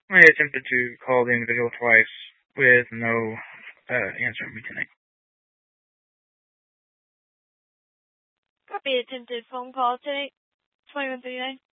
I attempted to call the individual twice with no answer from me tonight. Copy attempted phone call today. 2139.